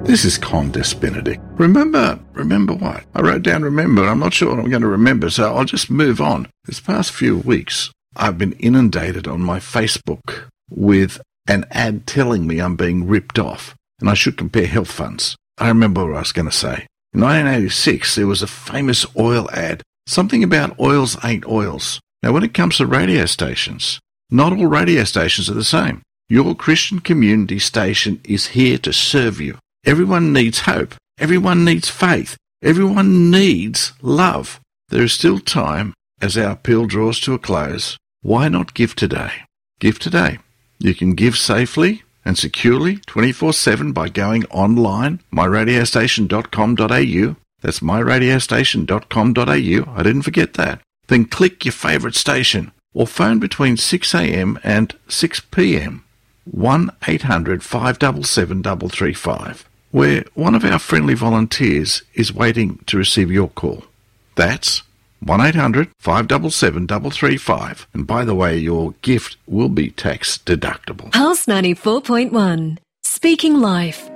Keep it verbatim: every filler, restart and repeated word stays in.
This is Condis Benedict. Remember, remember what? I wrote down remember. I'm not sure what I'm going to remember, so I'll just move on. This past few weeks, I've been inundated on my Facebook with an ad telling me I'm being ripped off and I should compare health funds. I remember what I was going to say. In nineteen eighty-six, there was a famous oil ad, something about oils ain't oils. Now, when it comes to radio stations, not all radio stations are the same. Your Christian community station is here to serve you. Everyone needs hope. Everyone needs faith. Everyone needs love. There is still time as our appeal draws to a close. Why not give today? Give today. You can give safely and securely twenty-four seven by going online, my radio station dot com dot a u. That's my radio station dot com dot a u. I didn't forget that. Then click your favourite station or phone between six a m and six p m. one eight hundred five seven seven three three five, where one of our friendly volunteers is waiting to receive your call. That's one eight hundred five seven seven three three five. And by the way, your gift will be tax deductible. Pulse ninety-four point one, speaking life.